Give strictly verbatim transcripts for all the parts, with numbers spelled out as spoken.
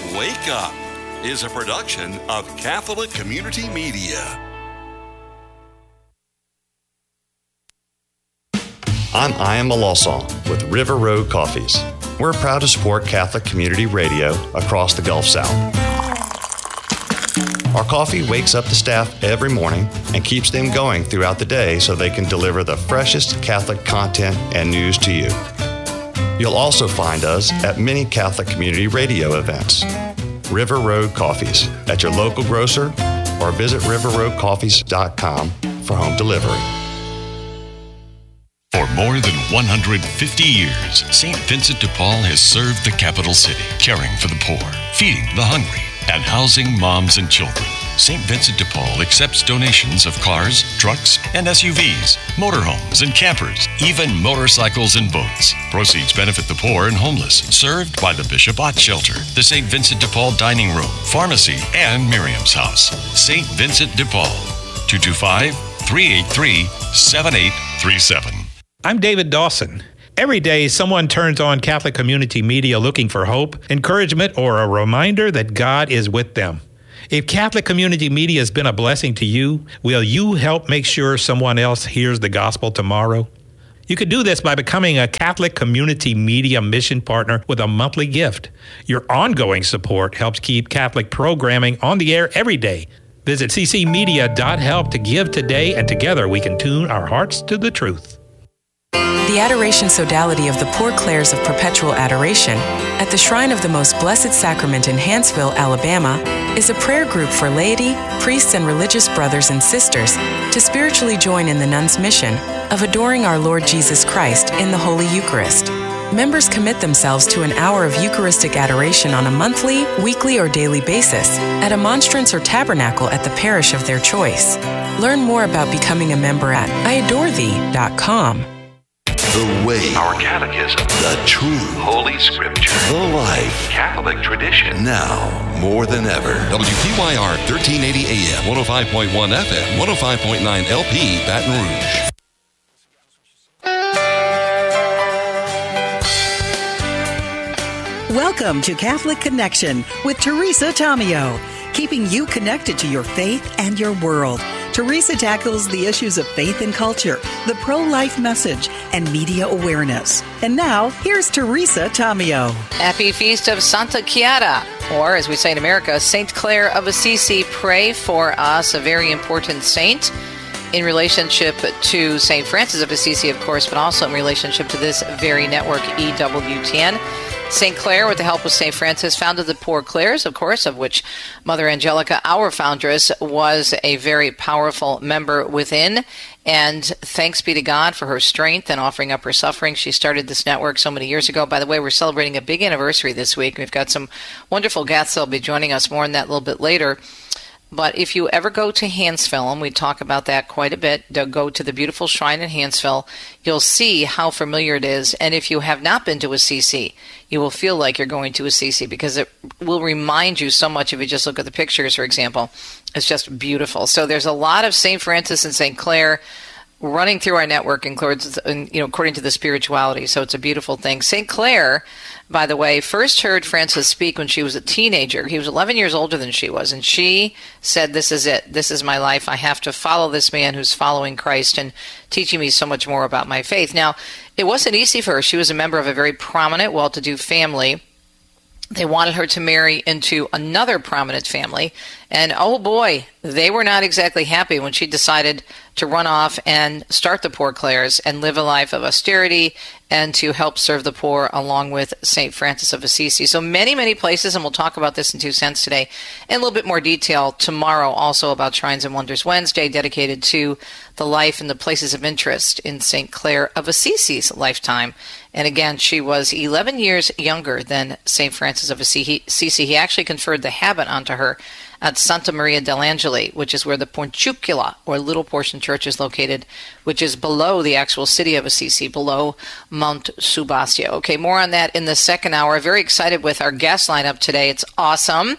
Wake Up is a production of Catholic Community Media. I'm Ian Malosson with River Road Coffees. We're proud to support Catholic Community Radio across the Gulf South. Our coffee wakes up the staff every morning and keeps them going throughout the day so they can deliver the freshest Catholic content and news to you. You'll also find us at many Catholic Community Radio events. River Road Coffees at your local grocer or visit river road coffees dot com for home delivery. For more than one hundred fifty years, Saint Vincent de Paul has served the capital city, caring for the poor, feeding the hungry, and housing moms and children. Saint Vincent de Paul accepts donations of cars, trucks, and S U Vs, motorhomes and campers, even motorcycles and boats. Proceeds benefit the poor and homeless, served by the Bishop Ott Shelter, the Saint Vincent de Paul Dining Room, Pharmacy, and Miriam's House. Saint Vincent de Paul, two two five, three eight three, seven eight three seven. I'm David Dawson. Every day, someone turns on Catholic Community Media looking for hope, encouragement, or a reminder that God is with them. If Catholic Community Media has been a blessing to you, will you help make sure someone else hears the gospel tomorrow? You could do this by becoming a Catholic Community Media mission partner with a monthly gift. Your ongoing support helps keep Catholic programming on the air every day. Visit c c media dot help to give today, and together we can tune our hearts to the truth. The Adoration Sodality of the Poor Clares of Perpetual Adoration at the Shrine of the Most Blessed Sacrament in Hanceville, Alabama, is a prayer group for laity, priests, and religious brothers and sisters to spiritually join in the nuns' mission of adoring our Lord Jesus Christ in the Holy Eucharist. Members commit themselves to an hour of Eucharistic adoration on a monthly, weekly, or daily basis at a monstrance or tabernacle at the parish of their choice. Learn more about becoming a member at i adore thee dot com. The way, our catechism, the truth, Holy Scripture, the life, Catholic tradition. Now, more than ever. W P Y R thirteen eighty A M, one oh five point one F M, one oh five point nine L P, Baton Rouge. Welcome to Catholic Connection with Teresa Tomeo, keeping you connected to your faith and your world. Teresa tackles the issues of faith and culture, the pro-life message, and media awareness. And now, here's Teresa Tomeo. Happy Feast of Santa Chiara, or as we say in America, Saint Clare of Assisi. Pray for us, a very important saint in relationship to Saint Francis of Assisi, of course, but also in relationship to this very network, E W T N. Saint Clare, with the help of Saint Francis, founded the Poor Clares, of course, of which Mother Angelica, our foundress, was a very powerful member within. And thanks be to God for her strength and offering up her suffering. She started this network so many years ago. By the way, we're celebrating a big anniversary this week. We've got some wonderful guests that'll be joining us. More on that a little bit later. But if you ever go to Hanceville, and we talk about that quite a bit, go to the beautiful shrine in Hanceville, you'll see how familiar it is. And if you have not been to Assisi, you will feel like you're going to Assisi because it will remind you so much if you just look at the pictures, for example. It's just beautiful. So there's a lot of Saint Francis and Saint Clare running through our network, includes, you know, according to the spirituality. So it's a beautiful thing. Saint Clare, by the way, first heard Francis speak when she was a teenager. He was eleven years older than she was, and she said, "This is it. This is my life. I have to follow this man who's following Christ and teaching me so much more about my faith." Now, it wasn't easy for her. She was a member of a very prominent, well-to-do family. They wanted her to marry into another prominent family. And oh boy, they were not exactly happy when she decided to run off and start the Poor Clares and live a life of austerity and to help serve the poor along with Saint Francis of Assisi. So many, many places, and we'll talk about this in Two Cents today in a little bit more detail tomorrow, also about Shrines and Wonders Wednesday, dedicated to the life and the places of interest in Saint Clare of Assisi's lifetime. And again, she was eleven years younger than Saint Francis of Assisi. He actually conferred the habit onto her at Santa Maria dell'Angeli, which is where the Porciuncula, or Little Portion Church, is located, which is below the actual city of Assisi, below Mount Subasio. Okay, more on that in the second hour. Very excited with our guest lineup today. It's awesome.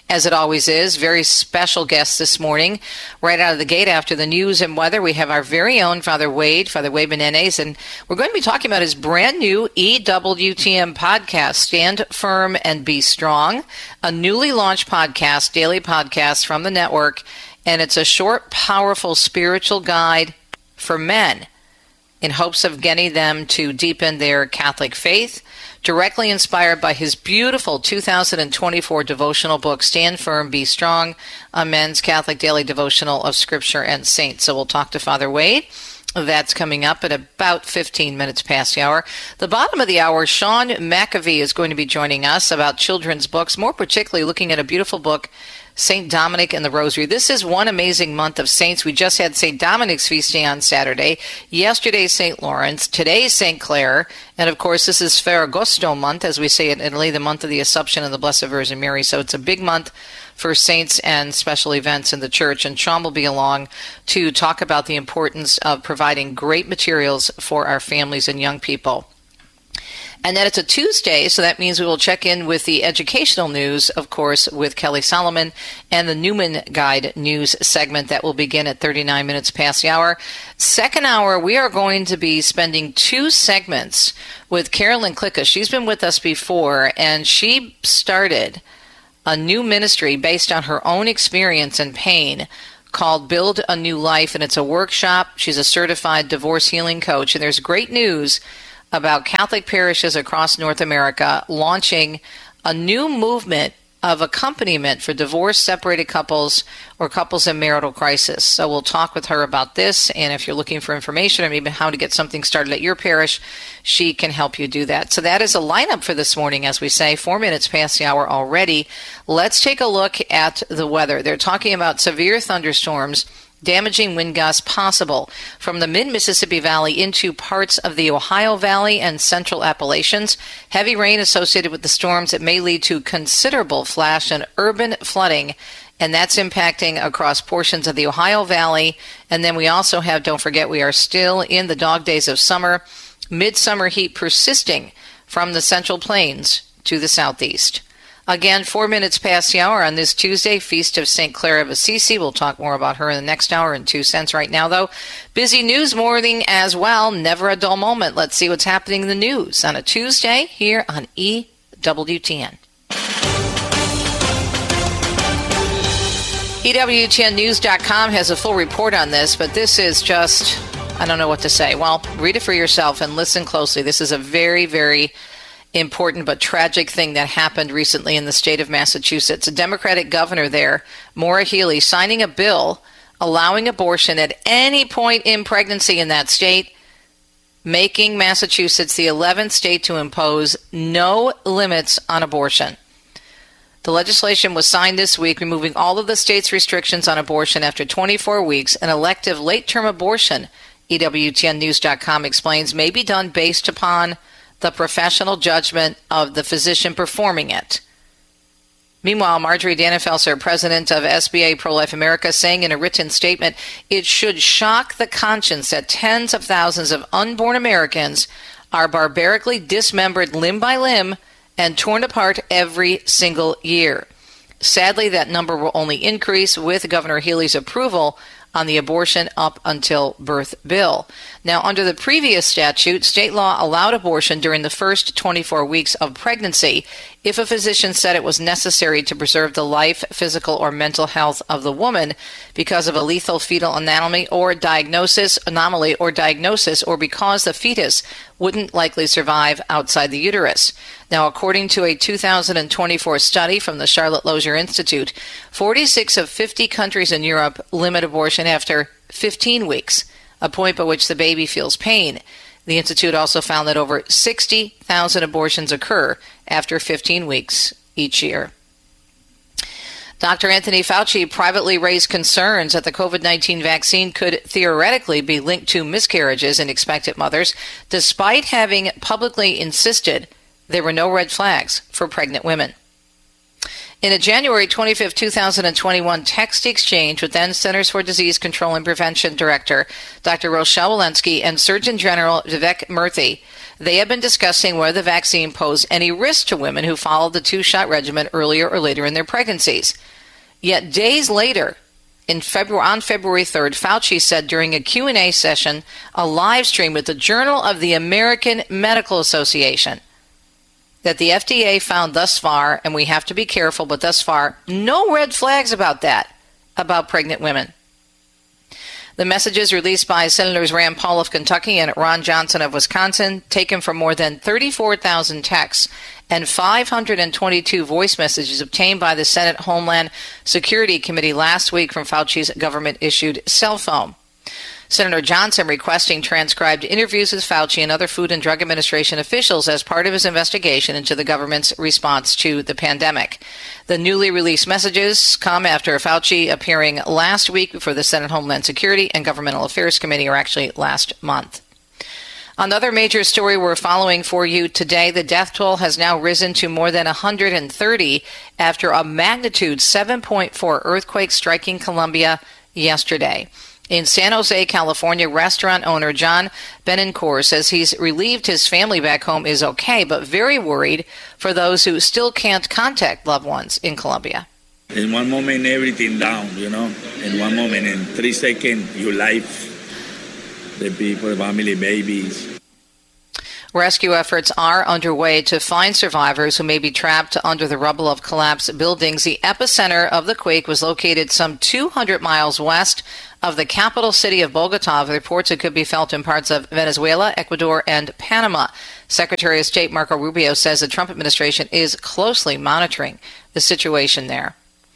as it always is. Very special guest this morning. Right out of the gate after the news and weather, we have our very own Father Wade, Father Wade Menendez, and we're going to be talking about his brand new E W T M podcast, Stand Firm and Be Strong, a newly launched podcast, daily podcast from the network, and it's a short, powerful spiritual guide for men in hopes of getting them to deepen their Catholic faith, directly inspired by his beautiful two thousand twenty-four devotional book, Stand Firm, Be Strong, a men's Catholic daily devotional of Scripture and Saints. So we'll talk to Father Wade. That's coming up at about fifteen minutes past the hour. The bottom of the hour, Sean McAvee is going to be joining us about children's books, more particularly looking at a beautiful book, Saint Dominic and the Rosary. This is one amazing month of saints. We just had Saint Dominic's feast day on Saturday. Yesterday, Saint Lawrence. Today, Saint Clare. And of course, this is Ferragosto month, as we say in Italy, the month of the Assumption of the Blessed Virgin Mary. So it's a big month for saints and special events in the church. And Sean will be along to talk about the importance of providing great materials for our families and young people. And then it's a Tuesday, so that means we will check in with the educational news, of course, with Kelly Solomon and the Newman Guide news segment that will begin at thirty-nine minutes past the hour. Second hour, we are going to be spending two segments with Carolyn Klicka. She's been with us before, and she started a new ministry based on her own experience and pain called Build a New Life, and it's a workshop. She's a certified divorce healing coach, and there's great news about Catholic parishes across North America launching a new movement of accompaniment for divorced, separated couples or couples in marital crisis. So we'll talk with her about this, and if you're looking for information or maybe how to get something started at your parish, she can help you do that. So that is a lineup for this morning, as we say, four minutes past the hour already. Let's take a look at the weather. They're talking about severe thunderstorms, damaging wind gusts possible from the mid-Mississippi Valley into parts of the Ohio Valley and central Appalachians. Heavy rain associated with the storms that may lead to considerable flash and urban flooding, and that's impacting across portions of the Ohio Valley. And then we also have, don't forget, we are still in the dog days of summer, midsummer heat persisting from the Central Plains to the southeast. Again, four minutes past the hour on this Tuesday, Feast of Saint Clare of Assisi. We'll talk more about her in the next hour in two cents right now, though. Busy news morning as well. Never a dull moment. Let's see what's happening in the news on a Tuesday here on E W T N. E W T N news dot com has a full report on this, but this is just, I don't know what to say. Well, read it for yourself and listen closely. This is a very, very important but tragic thing that happened recently in the state of Massachusetts. A Democratic governor there, Maura Healey, signing a bill allowing abortion at any point in pregnancy in that state, making Massachusetts the eleventh state to impose no limits on abortion. The legislation was signed this week, removing all of the state's restrictions on abortion after twenty-four weeks. An elective late-term abortion, E W T N news dot com explains, may be done based upon the professional judgment of the physician performing it. Meanwhile, Marjorie Dannenfelser, president of S B A Pro-Life America, saying in a written statement, it should shock the conscience that tens of thousands of unborn Americans are barbarically dismembered limb by limb and torn apart every single year. Sadly, that number will only increase with Governor Healey's approval on the abortion up until birth bill. Now, under the previous statute, state law allowed abortion during the first twenty-four weeks of pregnancy if a physician said it was necessary to preserve the life, physical, or mental health of the woman because of a lethal fetal anomaly or diagnosis, anomaly or diagnosis, or because the fetus wouldn't likely survive outside the uterus. Now, according to a two thousand twenty-four study from the Charlotte Lozier Institute, forty-six of fifty countries in Europe limit abortion after fifteen weeks, a point by which the baby feels pain. The Institute also found that over sixty thousand abortions occur after fifteen weeks each year. Doctor Anthony Fauci privately raised concerns that the COVID nineteen vaccine could theoretically be linked to miscarriages in expectant mothers, despite having publicly insisted there were no red flags for pregnant women. In a January twenty-fifth, twenty twenty-one text exchange with then Centers for Disease Control and Prevention Director Doctor Rochelle Walensky and Surgeon General Vivek Murthy, they have been discussing whether the vaccine posed any risk to women who followed the two-shot regimen earlier or later in their pregnancies. Yet days later, in February, on February third, Fauci said during a Q and A session, a live stream with the Journal of the American Medical Association, that the F D A found thus far, and we have to be careful, but thus far, no red flags about that, about pregnant women. The messages released by Senators Rand Paul of Kentucky and Ron Johnson of Wisconsin, taken from more than thirty-four thousand texts and five hundred twenty-two voice messages obtained by the Senate Homeland Security Committee last week from Fauci's government-issued cell phone. Senator Johnson requesting transcribed interviews with Fauci and other Food and Drug Administration officials as part of his investigation into the government's response to the pandemic. The newly released messages come after Fauci appearing last week before the Senate Homeland Security and Governmental Affairs Committee, or actually last month. Another major story we're following for you today, the death toll has now risen to more than one hundred thirty after a magnitude seven point four earthquake striking Colombia yesterday. In San Jose, California, restaurant owner John Benincourt says he's relieved his family back home is okay, but very worried for those who still can't contact loved ones in Colombia. In one moment, everything down, you know. In one moment, in three seconds, your life, the people, family, babies. Rescue efforts are underway to find survivors who may be trapped under the rubble of collapsed buildings. The epicenter of the quake was located some two hundred miles west of the capital city of Bogota. The reports it could be felt in parts of Venezuela, Ecuador, and Panama. Secretary of State Marco Rubio says the Trump administration is closely monitoring the situation there.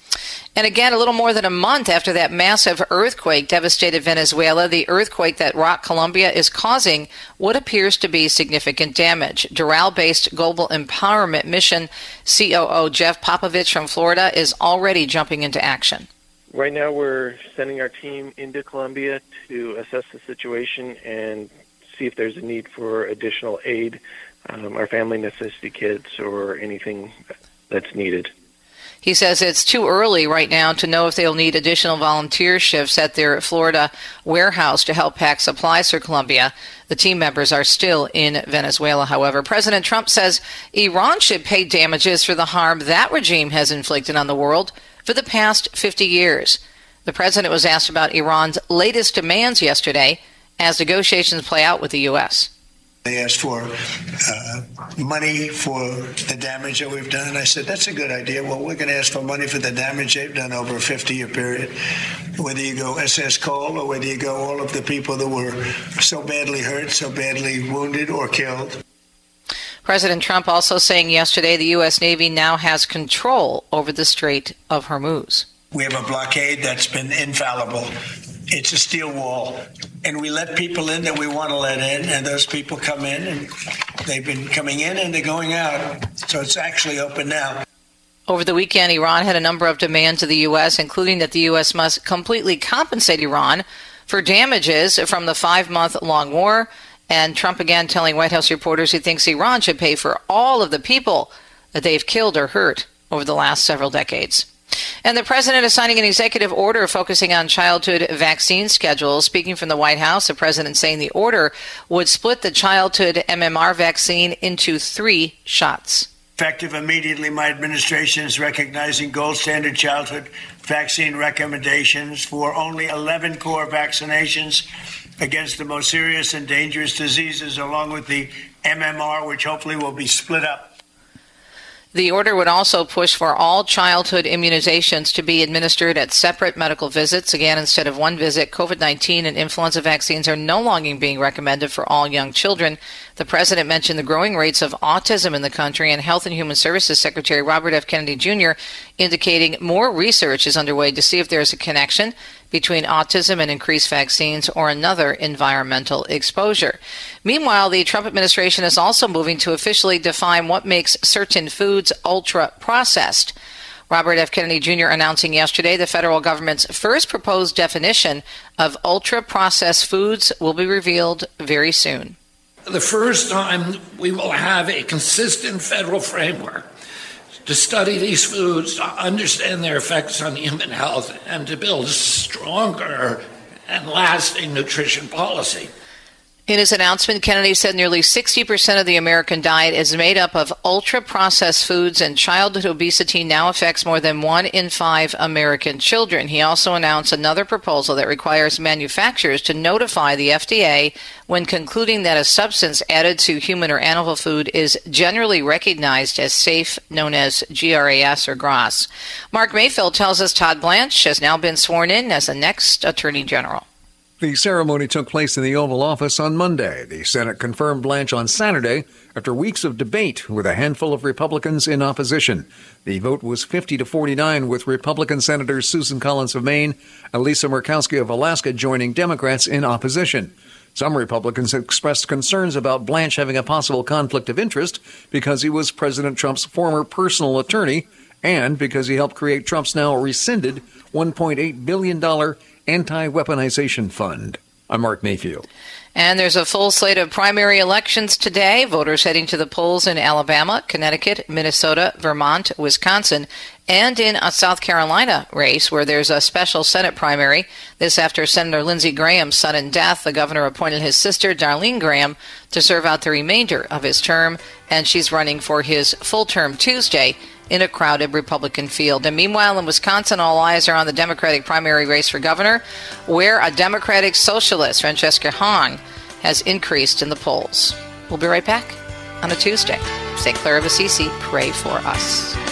And again, a little more than a month after that massive earthquake devastated Venezuela, the earthquake that rocked Colombia is causing what appears to be significant damage. Doral-based Global Empowerment Mission C O O Jeff Popovich from Florida is already jumping into action. Right now we're sending our team into Colombia to assess the situation and see if there's a need for additional aid, um, our family necessity kits, or anything that's needed. He says it's too early right now to know if they'll need additional volunteer shifts at their Florida warehouse to help pack supplies for Colombia. The team members are still in Venezuela, however. President Trump says Iran should pay damages for the harm that regime has inflicted on the world for the past fifty years. The president was asked about Iran's latest demands yesterday as negotiations play out with the U S. They asked for uh, money for the damage that we've done. I said, that's a good idea. Well, we're going to ask for money for the damage they've done over a fifty-year period. Whether you go S S Cole or whether you go all of the people that were so badly hurt, so badly wounded or killed. President Trump also saying yesterday the U S. Navy now has control over the Strait of Hormuz. We have a blockade that's been infallible. It's a steel wall, and we let people in that we want to let in, and those people come in, and they've been coming in and they're going out, so it's actually open now. Over the weekend, Iran had a number of demands of the U S, including that the U S must completely compensate Iran for damages from the five-month-long war, and Trump again telling White House reporters he thinks Iran should pay for all of the people that they've killed or hurt over the last several decades. And the president is signing an executive order focusing on childhood vaccine schedules. Speaking from the White House, the president saying the order would split the childhood M M R vaccine into three shots. Effective immediately, my administration is recognizing gold standard childhood vaccine recommendations for only eleven core vaccinations against the most serious and dangerous diseases, along with the M M R, which hopefully will be split up. The order would also push for all childhood immunizations to be administered at separate medical visits. Again, instead of one visit, COVID nineteen and influenza vaccines are no longer being recommended for all young children. The president mentioned the growing rates of autism in the country, and Health and Human Services Secretary Robert F. Kennedy Junior indicating more research is underway to see if there is a connection between autism and increased vaccines or another environmental exposure. Meanwhile, the Trump administration is also moving to officially define what makes certain foods ultra-processed. Robert F. Kennedy Junior announcing yesterday the federal government's first proposed definition of ultra-processed foods will be revealed very soon. The first time we will have a consistent federal framework to study these foods, to understand their effects on human health, and to build a stronger and lasting nutrition policy. In his announcement, Kennedy said nearly sixty percent of the American diet is made up of ultra-processed foods, and childhood obesity now affects more than one in five American children. He also announced another proposal that requires manufacturers to notify the F D A when concluding that a substance added to human or animal food is generally recognized as safe, known as G R A S or G R A S. Mark Mayfield tells us Todd Blanche has now been sworn in as the next Attorney General. The ceremony took place in the Oval Office on Monday. The Senate confirmed Blanche on Saturday after weeks of debate with a handful of Republicans in opposition. The vote was fifty to forty-nine, with Republican Senators Susan Collins of Maine and Lisa Murkowski of Alaska joining Democrats in opposition. Some Republicans expressed concerns about Blanche having a possible conflict of interest because he was President Trump's former personal attorney and because he helped create Trump's now rescinded one point eight billion dollars anti-weaponization fund. I'm Mark Mayfield. And there's a full slate of primary elections today. Voters heading to the polls in Alabama, Connecticut, Minnesota, Vermont, Wisconsin, and in a South Carolina race where there's a special Senate primary. This after Senator Lindsey Graham's sudden death. The governor appointed his sister, Darlene Graham, to serve out the remainder of his term, and she's running for his full term Tuesday in a crowded Republican field. And meanwhile, in Wisconsin, all eyes are on the Democratic primary race for governor, where a Democratic socialist, Francesca Hong, has increased in the polls. We'll be right back on a Tuesday. Saint Clair of Assisi, pray for us.